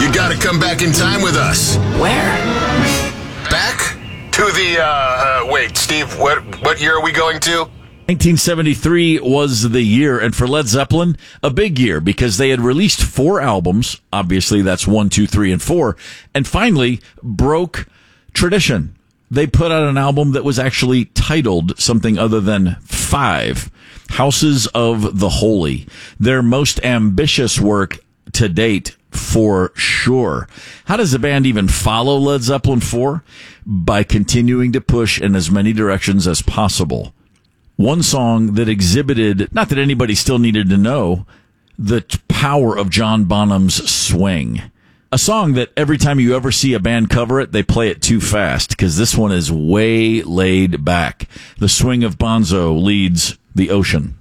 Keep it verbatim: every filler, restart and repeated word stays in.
You gotta come back in time with us. Where? Back to the, uh, uh wait, Steve, what, what year are we going to? nineteen seventy-three was the year, and for Led Zeppelin, a big year because they had released four albums. Obviously, that's one, two, three, and four, and finally broke tradition. They put out an album that was actually titled something other than Five, Houses of the Holy, their most ambitious work to date for sure. How does the band even follow Led Zeppelin four? By continuing to push in as many directions as possible. One song that exhibited, not that anybody still needed to know, the t- power of John Bonham's Swing. A song that every time you ever see a band cover it, they play it too fast, because this one is way laid back. The swing of Bonzo leads the ocean.